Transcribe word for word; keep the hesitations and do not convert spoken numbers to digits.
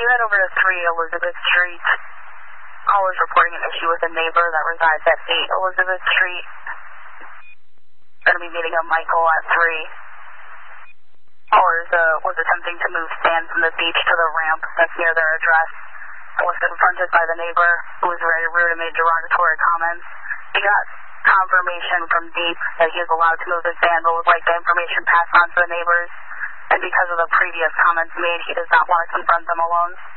head over to three Elizabeth Street. Callers reporting an issue with a neighbor that resides at eight Elizabeth Street. Going to be meeting a Michael at three. Callers uh, was attempting to move sand from the beach to the ramp that's near their address. Was confronted by the neighbor, who was very rude and made derogatory comments. He got confirmation from Deep that he is allowed to move the sand, but would like the information passed on to the neighbors. And because of the previous comments made, he does not want to confront them alone.